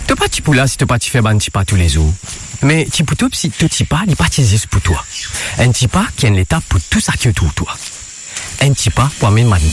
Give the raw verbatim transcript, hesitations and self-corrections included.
T'as pas petit poula si t'as pas tu fais ban petit pas tous les jours. Mais petit poutou si tout petit pas, il pas existe pour toi. Un petit pas qui est l'étape pour tout ça qui est autour de toi. Un petit pas pour amener